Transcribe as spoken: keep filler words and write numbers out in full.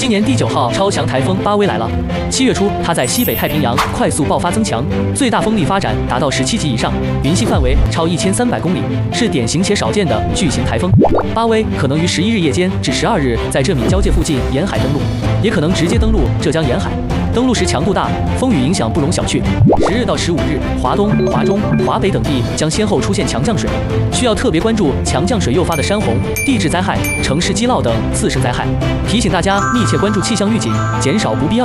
今年第九号超强台风巴威来了。七月初，它在西北太平洋快速爆发增强，最大风力发展达到十七级以上，云系范围超一千三百公里，是典型且少见的巨型台风。巴威可能于十一日夜间至十二日在浙闽交界附近沿海登陆，也可能直接登陆浙江沿海。登陆时强度大，风雨影响不容小觑。十日到十五日，华东、华中、华北等地将先后出现强降水，需要特别关注强降水诱发的山洪、地质灾害、城市积涝等次生灾害。提醒大家密切关注气象预警，减少不必要的